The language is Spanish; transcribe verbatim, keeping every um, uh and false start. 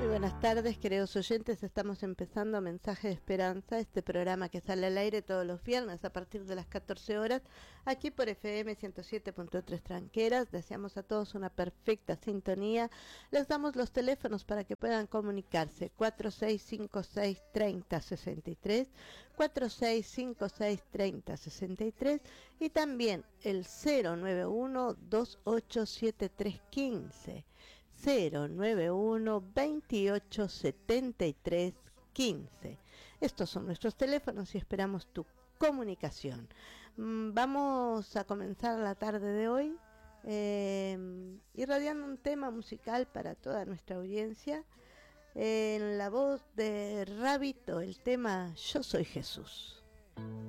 buenas tardes, queridos oyentes. Estamos empezando Mensaje de Esperanza, este programa que sale al aire todos los viernes a partir de las catorce horas, aquí por F M ciento siete punto tres Tranqueras. Deseamos a todos una perfecta sintonía. Les damos los teléfonos para que puedan comunicarse: cuatro seis cinco seis, treinta sesenta y tres, cuatro seis cinco seis, treinta sesenta y tres, y también el cero nueve uno, dos ocho siete tres uno cinco, cero nueve uno, veintiocho setenta y tres quince. Estos son nuestros teléfonos y esperamos tu comunicación. Vamos a comenzar la tarde de hoy eh, irradiando un tema musical para toda nuestra audiencia. En la voz de Rabito, el tema Yo Soy Jesús.